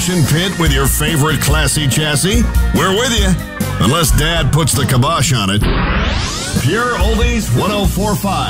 passion pit with your favorite classy chassis? We're with you. Unless Dad puts the kibosh on it. Pure Oldies 1045.